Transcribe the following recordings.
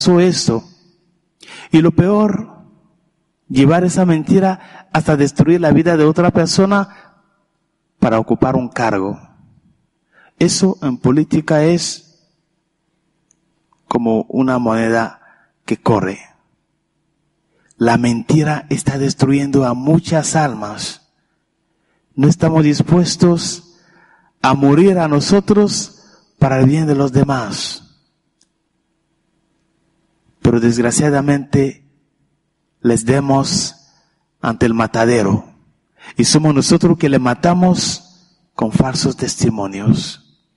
esto. Y lo peor, llevar esa mentira hasta destruir la vida de otra persona para ocupar un cargo. Eso en política es como una moneda que corre. La mentira está destruyendo a muchas almas. No estamos dispuestos a morir a nosotros para el bien de los demás. Pero desgraciadamente les demos ante el matadero. Y somos nosotros que le matamos con falsos testimonios.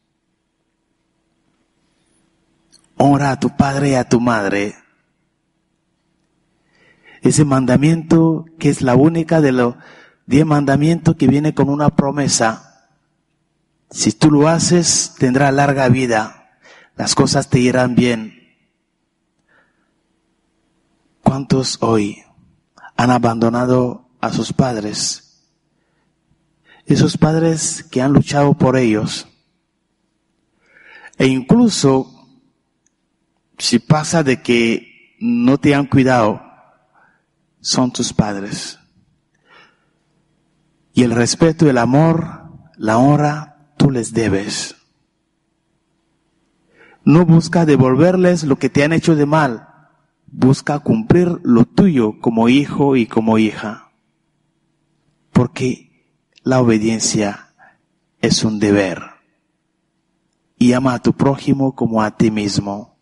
Honra a tu padre y a tu madre. Ese mandamiento que es la única de los 10 mandamientos que viene con una promesa. Si tú lo haces, tendrás larga vida. Las cosas te irán bien. ¿Cuántos hoy han abandonado a sus padres? Esos padres que han luchado por ellos. E incluso, si pasa de que no te han cuidado, son tus padres. Y el respeto, el amor, la honra, tú les debes. No busca devolverles lo que te han hecho de mal. Busca cumplir lo tuyo como hijo y como hija. Porque la obediencia es un deber. Y ama a tu prójimo como a ti mismo.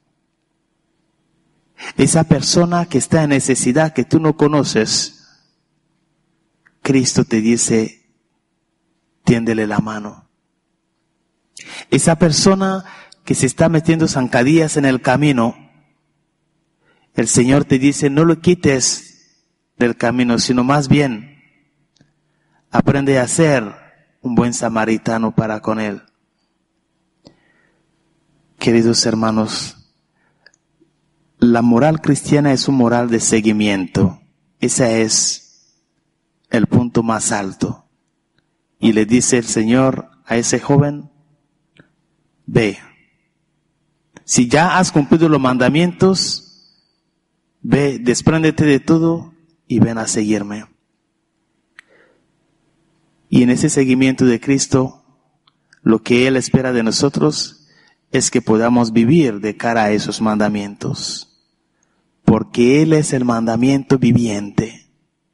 Esa persona que está en necesidad que tú no conoces, Cristo te dice, tiéndele la mano. Esa persona que se está metiendo zancadillas en el camino, el Señor te dice, no lo quites del camino, sino más bien, aprende a ser un buen samaritano para con él. Queridos hermanos, la moral cristiana es un moral de seguimiento. Ese es el punto más alto. Y le dice el Señor a ese joven, ve. Si ya has cumplido los mandamientos, ve, despréndete de todo y ven a seguirme. Y en ese seguimiento de Cristo, lo que Él espera de nosotros es que podamos vivir de cara a esos mandamientos. Porque Él es el mandamiento viviente.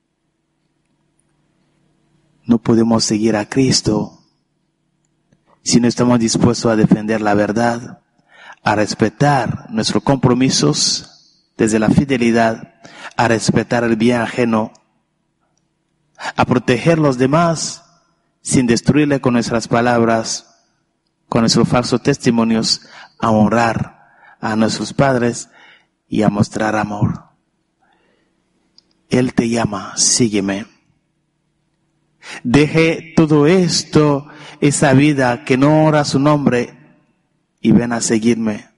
No podemos seguir a Cristo si no estamos dispuestos a defender la verdad, a respetar nuestros compromisos desde la fidelidad, a respetar el bien ajeno, a proteger los demás sin destruirle con nuestras palabras, con nuestros falsos testimonios, a honrar a nuestros padres y a mostrar amor. Él te llama, sígueme. Deje todo esto, esa vida que no honra su nombre, y ven a seguirme.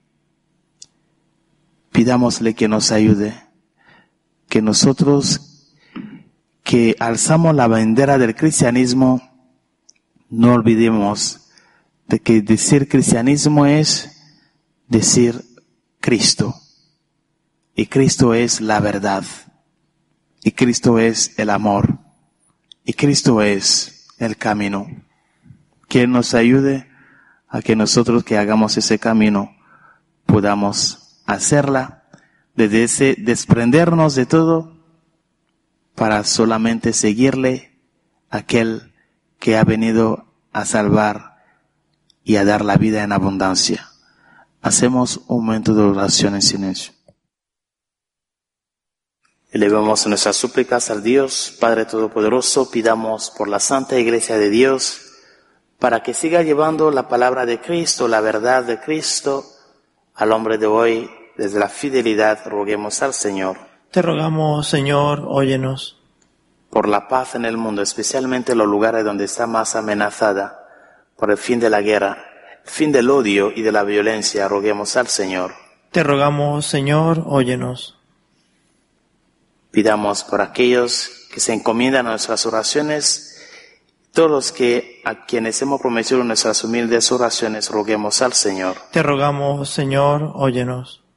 Pidámosle que nos ayude, que nosotros que alzamos la bandera del cristianismo, no olvidemos de que decir cristianismo es decir Cristo. Y Cristo es la verdad. Y Cristo es el amor. Y Cristo es el camino. Que Él nos ayude a que nosotros que hagamos ese camino podamos hacerla desde ese desprendernos de todo para solamente seguirle, aquel que ha venido a salvar y a dar la vida en abundancia. Hacemos un momento de oración en silencio. Elevamos nuestras súplicas al Dios Padre Todopoderoso, pidamos por la Santa Iglesia de Dios, para que siga llevando la palabra de Cristo, la verdad de Cristo, al hombre de hoy. Desde la fidelidad roguemos al Señor. Te rogamos, Señor, óyenos. Por la paz en el mundo, especialmente en los lugares donde está más amenazada, por el fin de la guerra, el fin del odio y de la violencia, roguemos al Señor. Te rogamos, Señor, óyenos. Pidamos por aquellos que se encomiendan a nuestras oraciones, todos los que a quienes hemos prometido nuestras humildes oraciones, roguemos al Señor. Te rogamos, Señor, óyenos.